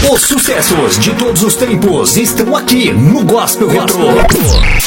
Os sucessos de todos os tempos estão aqui no Gospel Retro.